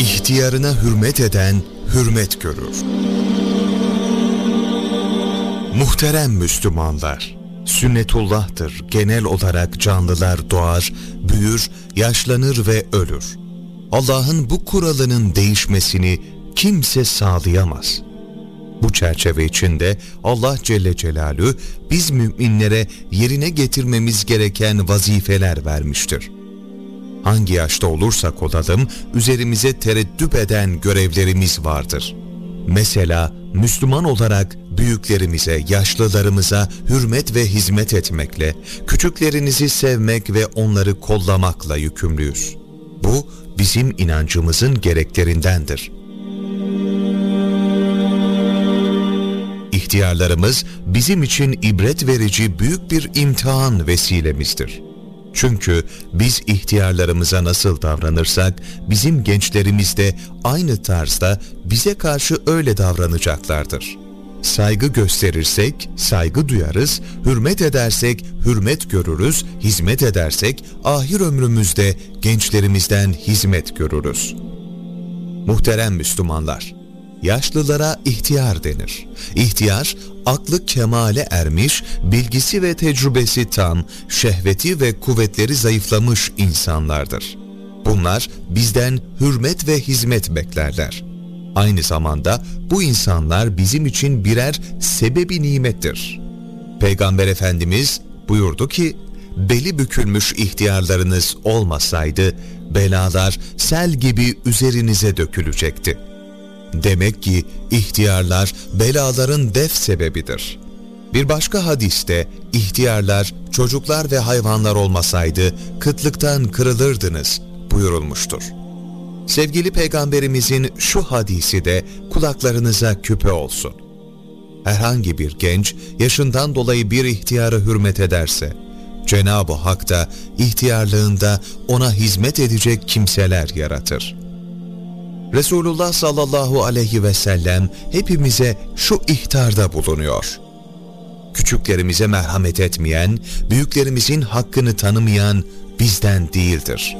İhtiyarına hürmet eden hürmet görür. Muhterem Müslümanlar, sünnetullah'tır genel olarak canlılar doğar, büyür, yaşlanır ve ölür. Allah'ın bu kuralının değişmesini kimse sağlayamaz. Bu çerçeve içinde Allah Celle Celaluhu biz müminlere yerine getirmemiz gereken vazifeler vermiştir. Hangi yaşta olursak olalım üzerimize tereddüt eden görevlerimiz vardır. Mesela Müslüman olarak büyüklerimize, yaşlılarımıza hürmet ve hizmet etmekle, küçüklerinizi sevmek ve onları kollamakla yükümlüyüz. Bu bizim inancımızın gereklerindendir. İhtiyarlarımız bizim için ibret verici büyük bir imtihan vesilemizdir. Çünkü biz ihtiyarlarımıza nasıl davranırsak, bizim gençlerimiz de aynı tarzda bize karşı öyle davranacaklardır. Saygı gösterirsek saygı duyarız, hürmet edersek hürmet görürüz, hizmet edersek ahir ömrümüzde gençlerimizden hizmet görürüz. Muhterem Müslümanlar, yaşlılara ihtiyar denir. İhtiyar, aklı kemale ermiş, bilgisi ve tecrübesi tam, şehveti ve kuvvetleri zayıflamış insanlardır. Bunlar bizden hürmet ve hizmet beklerler. Aynı zamanda bu insanlar bizim için birer sebebi nimettir. Peygamber Efendimiz buyurdu ki, beli bükülmüş ihtiyarlarınız olmasaydı, belalar sel gibi üzerinize dökülecekti. Demek ki ihtiyarlar belaların def sebebidir. Bir başka hadiste ihtiyarlar, çocuklar ve hayvanlar olmasaydı kıtlıktan kırılırdınız buyurulmuştur. Sevgili Peygamberimizin şu hadisi de kulaklarınıza küpe olsun. Herhangi bir genç yaşından dolayı bir ihtiyara hürmet ederse, Cenab-ı Hak da ihtiyarlığında ona hizmet edecek kimseler yaratır. Resulullah sallallahu aleyhi ve sellem hepimize şu ihtarda bulunuyor. Küçüklerimize merhamet etmeyen, büyüklerimizin hakkını tanımayan bizden değildir.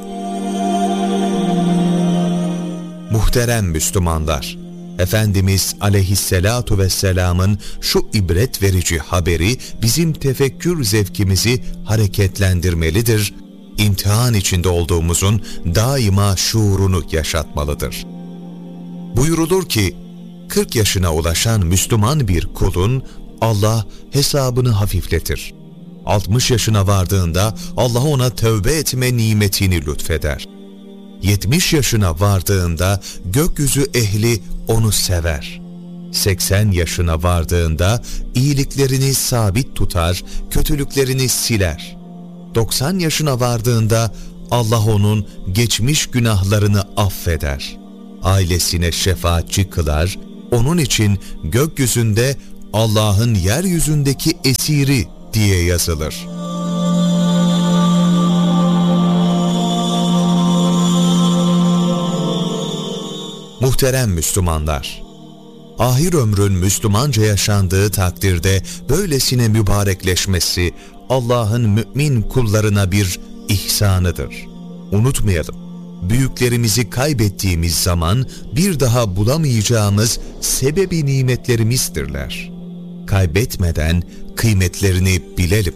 Muhterem Müslümanlar, Efendimiz aleyhisselatu vesselamın şu ibret verici haberi bizim tefekkür zevkimizi hareketlendirmelidir, imtihan içinde olduğumuzun daima şuurunu yaşatmalıdır. Buyurulur ki, 40 yaşına ulaşan Müslüman bir kulun Allah hesabını hafifletir. 60 yaşına vardığında Allah ona tövbe etme nimetini lütfeder. 70 yaşına vardığında gökyüzü ehli onu sever. 80 yaşına vardığında iyiliklerini sabit tutar, kötülüklerini siler. 90 yaşına vardığında Allah onun geçmiş günahlarını affeder. Ailesine şefaatçi kılar, onun için gökyüzünde Allah'ın yeryüzündeki esiri diye yazılır. Muhterem Müslümanlar, ahir ömrün Müslümanca yaşandığı takdirde böylesine mübarekleşmesi Allah'ın mümin kullarına bir ihsanıdır. Unutmayalım, büyüklerimizi kaybettiğimiz zaman bir daha bulamayacağımız sebebi nimetlerimizdirler. Kaybetmeden kıymetlerini bilelim.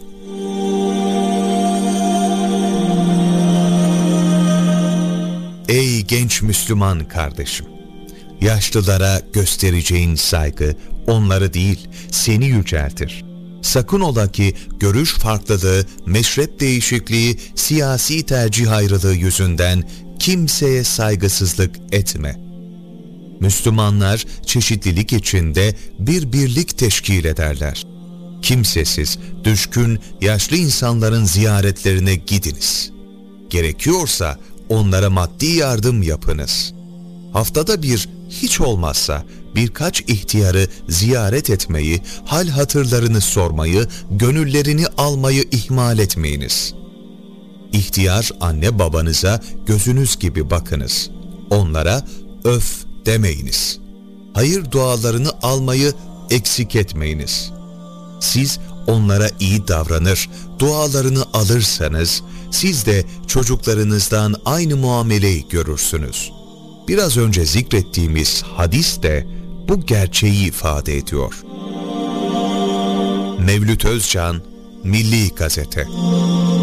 Ey genç Müslüman kardeşim! Yaşlılara göstereceğin saygı onları değil, seni yüceltir. Sakın ola ki görüş farklılığı, meşrep değişikliği, siyasi tercih ayrılığı yüzünden kimseye saygısızlık etme. Müslümanlar çeşitlilik içinde bir birlik teşkil ederler. Kimsesiz, düşkün, yaşlı insanların ziyaretlerine gidiniz. Gerekiyorsa onlara maddi yardım yapınız. Haftada bir, hiç olmazsa birkaç ihtiyarı ziyaret etmeyi, hal hatırlarını sormayı, gönüllerini almayı ihmal etmeyiniz. İhtiyar anne babanıza gözünüz gibi bakınız. Onlara öf demeyiniz. Hayır dualarını almayı eksik etmeyiniz. Siz onlara iyi davranır, dualarını alırsanız, siz de çocuklarınızdan aynı muameleyi görürsünüz. Biraz önce zikrettiğimiz hadis de bu gerçeği ifade ediyor. Mevlüt Özcan, Milli Gazete.